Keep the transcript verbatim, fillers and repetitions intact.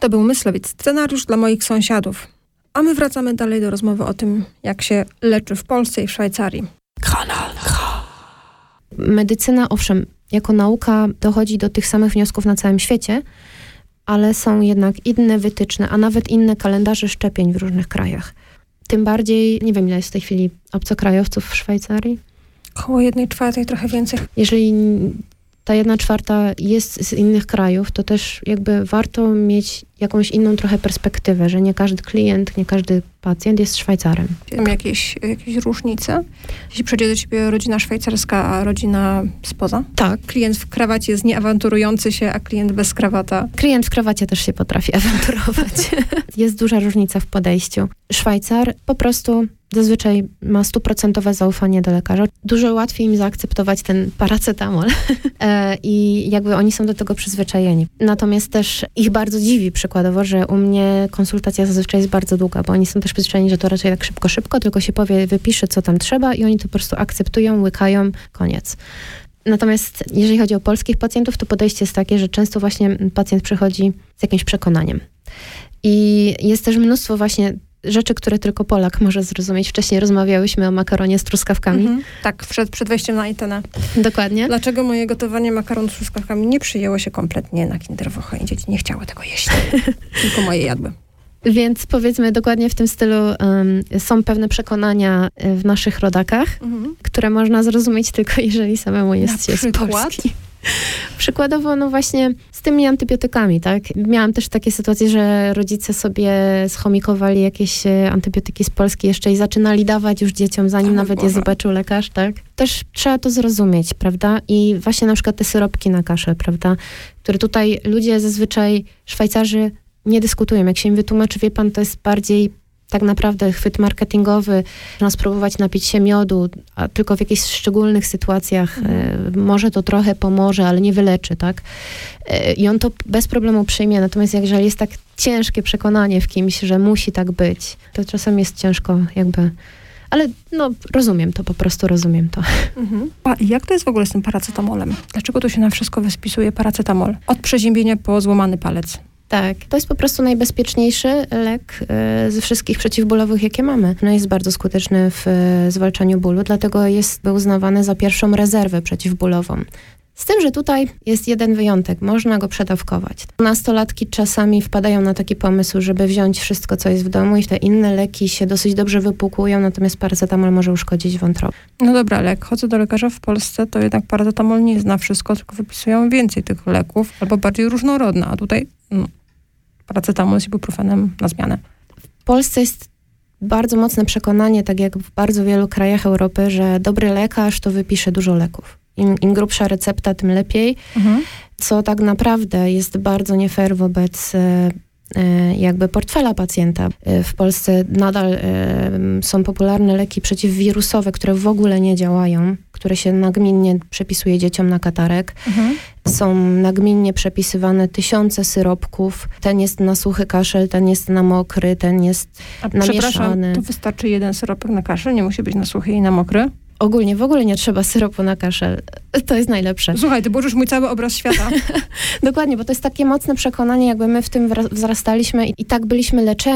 To był Myslowic, scenariusz dla moich sąsiadów. A my wracamy dalej do rozmowy o tym, jak się leczy w Polsce i w Szwajcarii. Kanal K. Medycyna, owszem, jako nauka dochodzi do tych samych wniosków na całym świecie, ale są jednak inne wytyczne, a nawet inne kalendarze szczepień w różnych krajach. Tym bardziej, nie wiem ile jest w tej chwili obcokrajowców w Szwajcarii. Koło jednej czwartej, trochę więcej. Jeżeli ta jedna czwarta jest z innych krajów, to też jakby warto mieć jakąś inną trochę perspektywę, że nie każdy klient, nie każdy pacjent jest Szwajcarem. Są jakieś, jakieś różnice? Jeśli przyjdzie do ciebie rodzina szwajcarska, a rodzina spoza? Tak. Klient w krawacie jest nieawanturujący się, a klient bez krawata? Klient w krawacie też się potrafi awanturować. Jest duża różnica w podejściu. Szwajcar po prostu zazwyczaj ma stuprocentowe zaufanie do lekarza. Dużo łatwiej im zaakceptować ten paracetamol e, i jakby oni są do tego przyzwyczajeni. Natomiast też ich bardzo dziwi przykładowo, że u mnie konsultacja zazwyczaj jest bardzo długa, bo oni są też przyzwyczajeni, że to raczej tak szybko, szybko, tylko się powie, wypisze co tam trzeba i oni to po prostu akceptują, łykają, koniec. Natomiast jeżeli chodzi o polskich pacjentów, to podejście jest takie, że często właśnie pacjent przychodzi z jakimś przekonaniem. I jest też mnóstwo właśnie rzeczy, które tylko Polak może zrozumieć. Wcześniej rozmawiałyśmy o makaronie z truskawkami. Mhm. Tak, przed, przed wejściem na antenę. Dokładnie. Dlaczego moje gotowanie makaronu z truskawkami nie przyjęło się kompletnie na Kinderwoche i dzieci nie chciały tego jeść. Tylko moje jadły. Więc powiedzmy dokładnie w tym stylu um, są pewne przekonania w naszych rodakach, mhm. które można zrozumić tylko jeżeli samemu jest się z Polski. Przykładowo, no właśnie z tymi antybiotykami, tak? Miałam też takie sytuacje, że rodzice sobie schomikowali jakieś antybiotyki z Polski jeszcze i zaczynali dawać już dzieciom, zanim o nawet Boże. je zobaczył lekarz, tak? Też trzeba to zrozumieć, prawda? I właśnie na przykład te syropki na kaszel, prawda? Które tutaj ludzie zazwyczaj, Szwajcarzy nie dyskutują. Jak się im wytłumaczy, wie pan, to jest bardziej tak naprawdę chwyt marketingowy, można spróbować napić się miodu, a tylko w jakichś szczególnych sytuacjach mm. e, może to trochę pomoże, ale nie wyleczy, tak? E, I on to bez problemu przyjmie, natomiast jeżeli jest tak ciężkie przekonanie w kimś, że musi tak być, to czasem jest ciężko jakby, ale no rozumiem to, po prostu rozumiem to. Mhm. A jak to jest w ogóle z tym paracetamolem? Dlaczego tu się na wszystko wyspisuje paracetamol? Od przeziębienia po złamany palec. Tak, to jest po prostu najbezpieczniejszy lek y, ze wszystkich przeciwbólowych, jakie mamy. No jest bardzo skuteczny w y, zwalczaniu bólu, dlatego jest uznawany za pierwszą rezerwę przeciwbólową. Z tym, że tutaj jest jeden wyjątek, można go przedawkować. Nastolatki czasami wpadają na taki pomysł, żeby wziąć wszystko, co jest w domu i te inne leki się dosyć dobrze wypłukują, natomiast paracetamol może uszkodzić wątrobę. No dobra, ale jak chodzę do lekarza w Polsce, to jednak paracetamol nie zna wszystko, tylko wypisują więcej tych leków, albo bardziej różnorodne, a tutaj no, paracetamol z ibuprofenem na zmianę. W Polsce jest bardzo mocne przekonanie, tak jak w bardzo wielu krajach Europy, że dobry lekarz to wypisze dużo leków. Im, im grubsza recepta, tym lepiej, mhm. co tak naprawdę jest bardzo nie fair wobec e, e, jakby portfela pacjenta. E, w Polsce nadal e, są popularne leki przeciwwirusowe, które w ogóle nie działają, które się nagminnie przepisuje dzieciom na katarek. Mhm. Są nagminnie przepisywane tysiące syropków. Ten jest na suchy kaszel, ten jest na mokry, ten jest A na przepraszam, mieszany. To wystarczy jeden syropek na kaszel? Nie musi być na suchy i na mokry? Ogólnie w ogóle nie trzeba syropu na kaszel. To jest najlepsze. Słuchaj, ty burzysz mój cały obraz świata. Dokładnie, bo to jest takie mocne przekonanie, jakby my w tym wzrastaliśmy i tak byliśmy leczeni.